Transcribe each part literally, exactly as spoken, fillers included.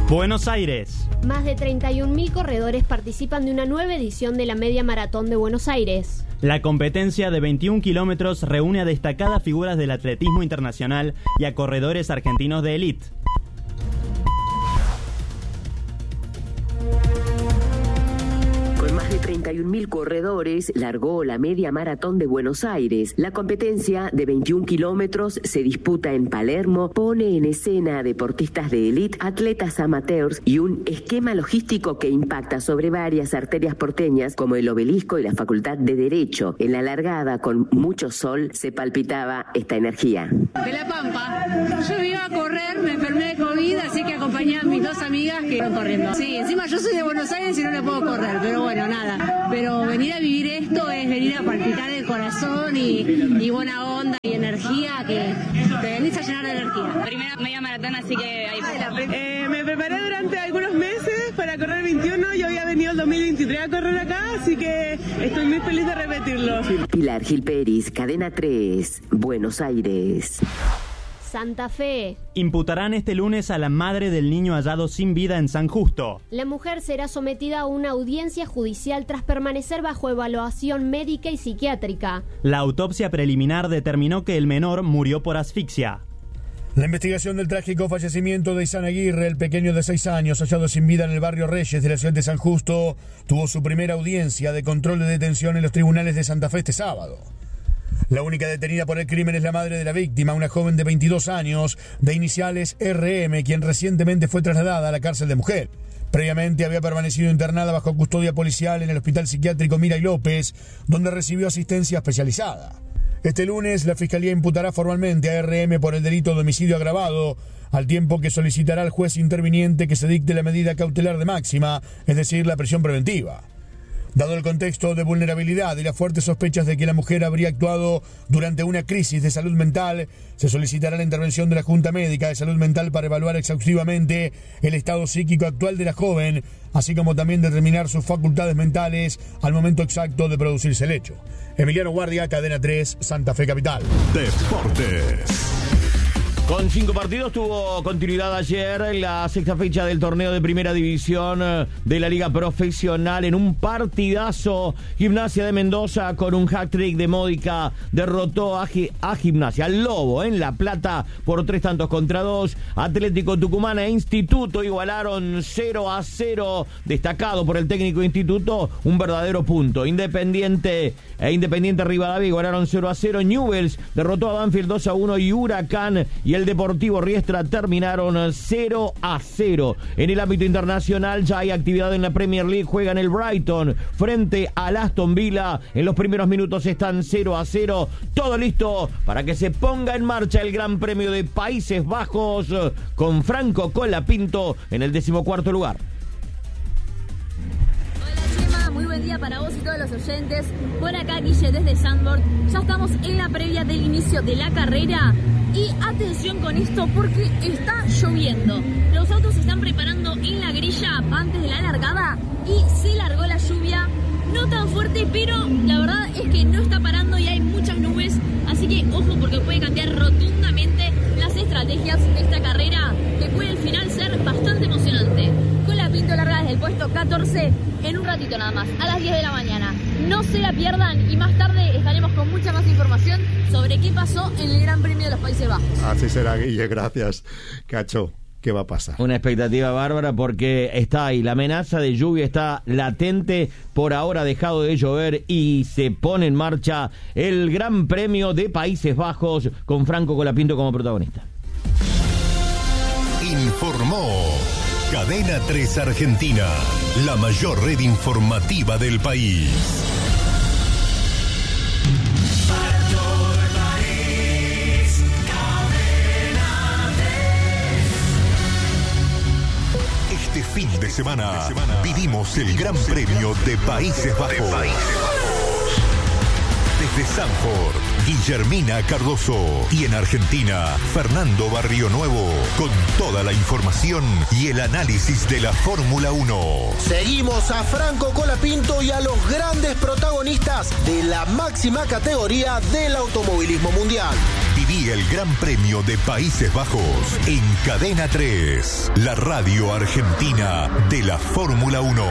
Buenos Aires. Más de treinta y un mil corredores participan de una nueva edición de la Media Maratón de Buenos Aires. La competencia de veintiún kilómetros reúne a destacadas figuras del atletismo internacional y a corredores argentinos de élite. treinta y un mil corredores largó la Media Maratón de Buenos Aires. La competencia de veintiún kilómetros se disputa en Palermo, pone en escena a deportistas de élite, atletas amateurs y un esquema logístico que impacta sobre varias arterias porteñas como el Obelisco y la Facultad de Derecho. En la largada, con mucho sol, se palpitaba esta energía. De La Pampa, yo iba a correr, me enfermé de COVID, así que acompañé a mis dos amigas que iban corriendo. Sí, encima yo soy de Buenos Aires y no le puedo correr, pero bueno, nada. Pero venir a vivir esto es venir a palpitar el corazón y, y buena onda y energía, que te venís a llenar de energía. Primera media maratón, así que ahí. Eh, me preparé durante algunos meses para correr veintiuno. Yo había venido el dos mil veintitrés a correr acá, así que estoy muy feliz de repetirlo. Pilar Gil Peris, Cadena tres, Buenos Aires. Santa Fe. Imputarán este lunes a la madre del niño hallado sin vida en San Justo. La mujer será sometida a una audiencia judicial tras permanecer bajo evaluación médica y psiquiátrica. La autopsia preliminar determinó que el menor murió por asfixia. La investigación del trágico fallecimiento de Isan Aguirre, el pequeño de seis años hallado sin vida en el barrio Reyes de la ciudad de San Justo, tuvo su primera audiencia de control de detención en los tribunales de Santa Fe este sábado. La única detenida por el crimen es la madre de la víctima, una joven de veintidós años, de iniciales R M, quien recientemente fue trasladada a la cárcel de mujer. Previamente había permanecido internada bajo custodia policial en el Hospital Psiquiátrico Miray López, donde recibió asistencia especializada. Este lunes, la Fiscalía imputará formalmente a R M por el delito de homicidio agravado, al tiempo que solicitará al juez interviniente que se dicte la medida cautelar de máxima, es decir, la prisión preventiva. Dado el contexto de vulnerabilidad y las fuertes sospechas de que la mujer habría actuado durante una crisis de salud mental, se solicitará la intervención de la Junta Médica de Salud Mental para evaluar exhaustivamente el estado psíquico actual de la joven, así como también determinar sus facultades mentales al momento exacto de producirse el hecho. Emiliano Guardia, Cadena tres, Santa Fe Capital. Deportes. Con cinco partidos tuvo continuidad ayer en la sexta fecha del torneo de primera división de la Liga Profesional en un partidazo. Gimnasia de Mendoza con un hat-trick de Módica derrotó a, a Gimnasia, al Lobo en La Plata por tres tantos contra dos. Atlético Tucumán e Instituto igualaron cero a cero, destacado por el técnico Instituto, un verdadero punto. Independiente e Independiente Rivadavia igualaron cero a cero. Newell's derrotó a Banfield dos a uno y Huracán y el Deportivo Riestra terminaron cero a cero. En el ámbito internacional ya hay actividad en la Premier League. Juegan el Brighton frente al Aston Villa. En los primeros minutos están cero a cero. Todo listo para que se ponga en marcha el Gran Premio de Países Bajos con Franco Colapinto en el decimocuarto lugar. Muy buen día para vos y todos los oyentes. Por acá, Guille, desde Sandboard. Ya estamos en la previa del inicio de la carrera. Y atención con esto porque está lloviendo. Los autos se están preparando en la grilla antes de la largada y se largó la lluvia. No tan fuerte, pero la verdad es que no está parando y hay muchas nubes. Así que ojo porque puede cambiar rotundamente las estrategias de esta carrera, que puede al final ser bastante emocionante. Colapinto larga desde el puesto catorce en un ratito nada más, a las diez de la mañana. No se la pierdan y más tarde estaremos con mucha más información sobre qué pasó en el Gran Premio de los Países Bajos. Así será, Guille, gracias. Cacho, ¿qué va a pasar? Una expectativa bárbara porque está ahí, la amenaza de lluvia está latente, por ahora ha dejado de llover y se pone en marcha el Gran Premio de Países Bajos con Franco Colapinto como protagonista. Informó Cadena tres Argentina, la mayor red informativa del país. Para todo el país, Cadena tres. Este fin de semana, vivimos el Gran Premio de Países Bajos. Desde Sanford, Guillermina Cardoso. Y en Argentina, Fernando Barrio Nuevo. Con toda la información y el análisis de la Fórmula uno. Seguimos a Franco Colapinto y a los grandes protagonistas de la máxima categoría del automovilismo mundial. Viví Viví el Gran Premio de Países Bajos en Cadena tres, la radio argentina de la Fórmula uno.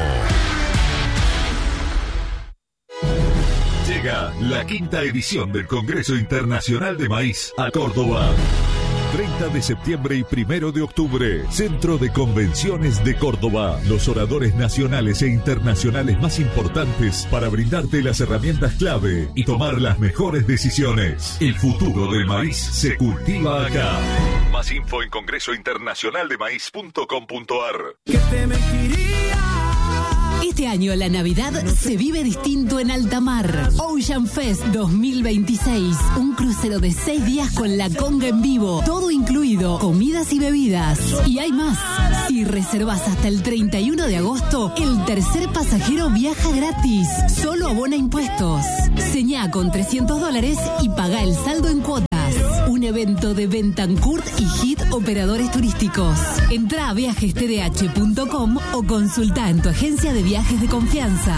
Llega la quinta edición del Congreso Internacional de Maíz a Córdoba. treinta de septiembre y primero de octubre, Centro de Convenciones de Córdoba. Los oradores nacionales e internacionales más importantes para brindarte las herramientas clave y tomar las mejores decisiones. El futuro del maíz se cultiva acá. Más info en congreso internacional de maíz punto com punto ar. ¿Qué te mentiría? Este año la Navidad se vive distinto en alta mar. Ocean Fest dos mil veintiséis. Un crucero de seis días con la conga en vivo. Todo incluido, comidas y bebidas. Y hay más. Si reservas hasta el treinta y uno de agosto, el tercer pasajero viaja gratis. Solo abona impuestos. Señá con trescientos dólares y paga el saldo en cuotas. Un evento de Bentancourt y Hit Operadores Turísticos. Entrá a viajes t d h punto com o consulta en tu agencia de viajes de confianza.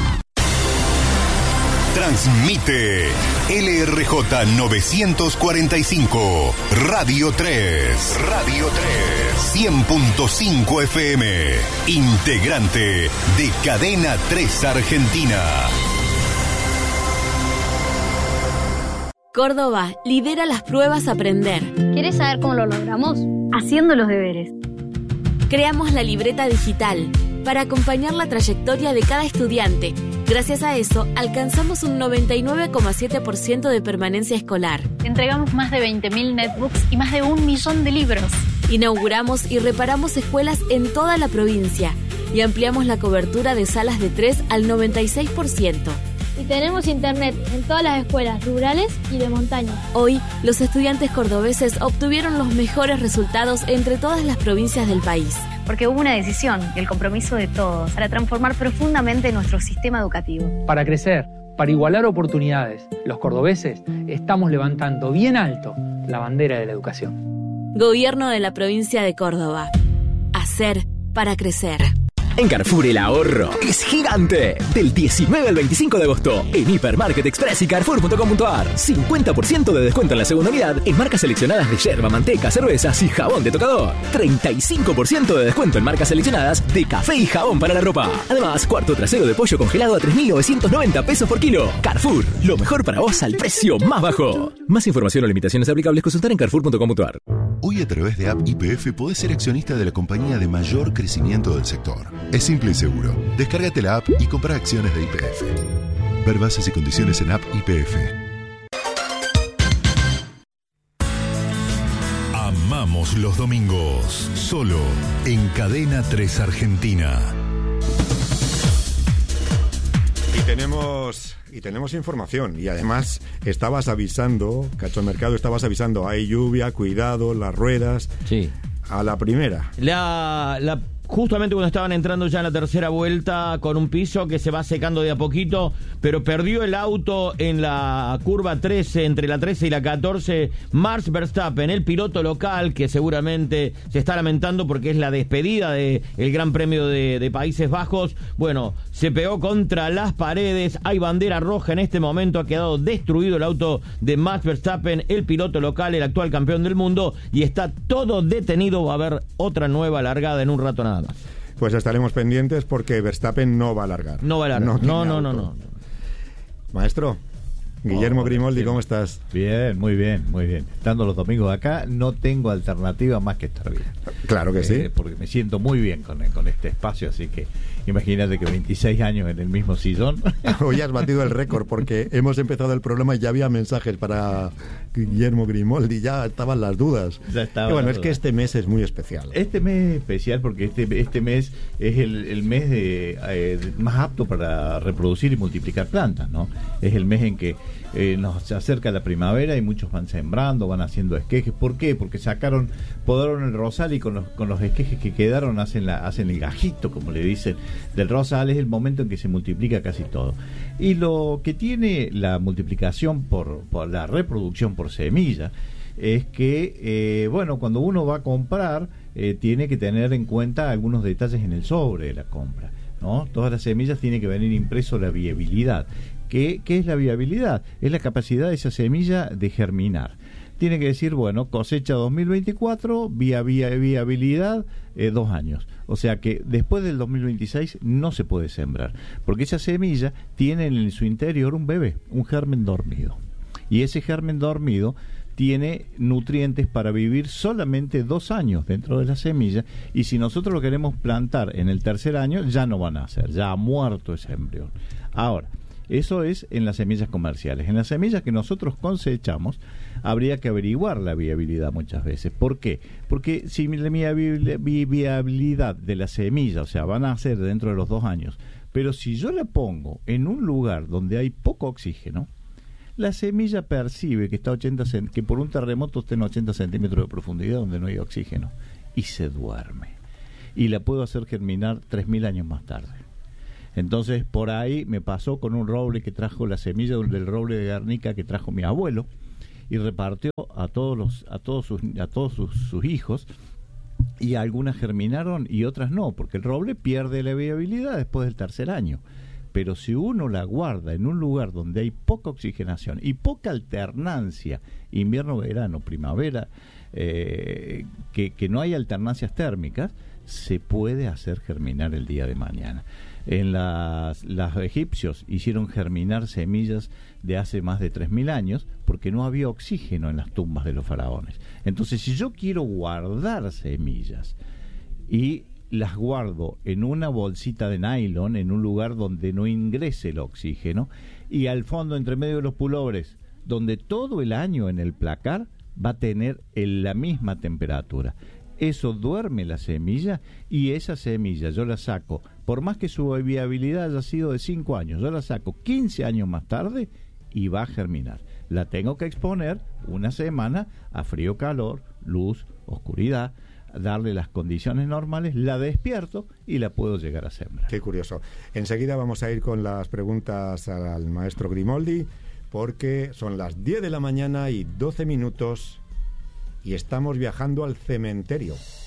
Transmite L R J novecientos cuarenta y cinco, Radio tres. Radio tres. cien punto cinco F M. Integrante de Cadena tres Argentina. Córdoba lidera las pruebas Aprender. ¿Quieres saber cómo lo logramos? Haciendo los deberes. Creamos la libreta digital para acompañar la trayectoria de cada estudiante. Gracias a eso, alcanzamos un noventa y nueve coma siete por ciento de permanencia escolar. Entregamos más de veinte mil netbooks y más de un millón de libros. Inauguramos y reparamos escuelas en toda la provincia y ampliamos la cobertura de salas de tres al noventa y seis por ciento. Y tenemos internet en todas las escuelas rurales y de montaña. Hoy, los estudiantes cordobeses obtuvieron los mejores resultados entre todas las provincias del país. Porque hubo una decisión y el compromiso de todos para transformar profundamente nuestro sistema educativo. Para crecer, para igualar oportunidades, los cordobeses estamos levantando bien alto la bandera de la educación. Gobierno de la provincia de Córdoba. Hacer para crecer. En Carrefour el ahorro es gigante. Del diecinueve al veinticinco de agosto, en Hipermarket Express y Carrefour punto com punto ar. cincuenta por ciento de descuento en la segunda unidad en marcas seleccionadas de yerba, manteca, cervezas y jabón de tocador. treinta y cinco por ciento de descuento en marcas seleccionadas de café y jabón para la ropa. Además, cuarto trasero de pollo congelado a tres mil novecientos noventa pesos por kilo. Carrefour, lo mejor para vos al precio más bajo. Más información o limitaciones aplicables consultar en Carrefour punto com punto ar. Hoy a través de App Y P F podés ser accionista de la compañía de mayor crecimiento del sector. Es simple y seguro. Descárgate la app y compra acciones de Y P F. Ver bases y condiciones en App Y P F. Amamos los domingos. Solo en Cadena tres Argentina. Y tenemos, y tenemos información. Y además estabas avisando, Cacho Mercado, estabas avisando, hay lluvia, cuidado, las ruedas. Sí. A la primera. La... la... Justamente cuando estaban entrando ya en la tercera vuelta con un piso que se va secando de a poquito, pero perdió el auto en la curva trece, entre la trece y la catorce, Max Verstappen, el piloto local, que seguramente se está lamentando porque es la despedida del Gran Premio de, de Países Bajos. Bueno, se pegó contra las paredes, hay bandera roja en este momento, ha quedado destruido el auto de Max Verstappen, el piloto local, el actual campeón del mundo, y está todo detenido. Va a haber otra nueva largada en un rato nada más. Pues estaremos pendientes porque Verstappen no va a alargar. No va a alargar. No, no, no, no, no. Maestro, Guillermo Grimoldi, ¿cómo estás? Bien, muy bien, muy bien. Estando los domingos acá, no tengo alternativa más que estar bien. Claro que eh, sí. Porque me siento muy bien con, con este espacio, así que imagínate que veintiséis años en el mismo sillón. Hoy has batido el récord porque hemos empezado el programa y ya había mensajes para Guillermo Grimoldi, ya estaban las dudas. Ya estaba. Bueno, es que este mes es muy especial. Este mes es especial porque este, este mes es el, el mes de, eh, más apto para reproducir y multiplicar plantas, ¿no? Es el mes en que eh, nos acerca la primavera y muchos van sembrando, van haciendo esquejes. ¿Por qué? Porque sacaron, podaron el rosal y con los, con los esquejes que quedaron hacen, la, hacen el gajito, como le dicen, del rosal. Es el momento en que se multiplica casi todo. Y lo que tiene la multiplicación por, por la reproducción por semilla es que, eh, bueno, cuando uno va a comprar, eh, tiene que tener en cuenta algunos detalles en el sobre de la compra, ¿no? Todas las semillas tienen que venir impreso la viabilidad. ¿Qué, ¿Qué es la viabilidad? Es la capacidad de esa semilla de germinar. tiene que decir, bueno, cosecha dos mil veinticuatro, vía, vía, viabilidad, eh, dos años. O sea que después del dos mil veintiséis no se puede sembrar, porque esa semilla tiene en su interior un bebé, un germen dormido. Y ese germen dormido tiene nutrientes para vivir solamente dos años dentro de la semilla, y si nosotros lo queremos plantar en el tercer año, ya no van a nacer, ya ha muerto ese embrión. Ahora, eso es en las semillas comerciales. En las semillas que nosotros cosechamos, habría que averiguar la viabilidad muchas veces. ¿Por qué? Porque si la viabilidad de la semilla, o sea, van a nacer dentro de los dos años, pero si yo la pongo en un lugar donde hay poco oxígeno, la semilla percibe que está ochenta cent- que por un terremoto está en ochenta centímetros de profundidad donde no hay oxígeno, y se duerme. Y la puedo hacer germinar tres mil años más tarde. Entonces, por ahí me pasó con un roble que trajo la semilla del roble de Guernica que trajo mi abuelo, y repartió a todos los a todos sus a todos sus, sus hijos, y algunas germinaron y otras no, porque el roble pierde la viabilidad después del tercer año. Pero si uno la guarda en un lugar donde hay poca oxigenación y poca alternancia, invierno, verano, primavera, eh, que, que no hay alternancias térmicas, se puede hacer germinar el día de mañana. En las, los egipcios hicieron germinar semillas de hace más de tres mil años porque no había oxígeno en las tumbas de los faraones. Entonces, si yo quiero guardar semillas y las guardo en una bolsita de nylon, en un lugar donde no ingrese el oxígeno, y al fondo, entre medio de los pulobres, donde todo el año en el placar va a tener el, la misma temperatura. Eso duerme la semilla, y esa semilla yo la saco, por más que su viabilidad haya sido de cinco años, yo la saco quince años más tarde y va a germinar. La tengo que exponer una semana a frío, calor, luz, oscuridad, darle las condiciones normales, la despierto y la puedo llegar a sembrar. Qué curioso. Enseguida vamos a ir con las preguntas al maestro Grimoldi, porque son las diez de la mañana y doce minutos y estamos viajando al cementerio.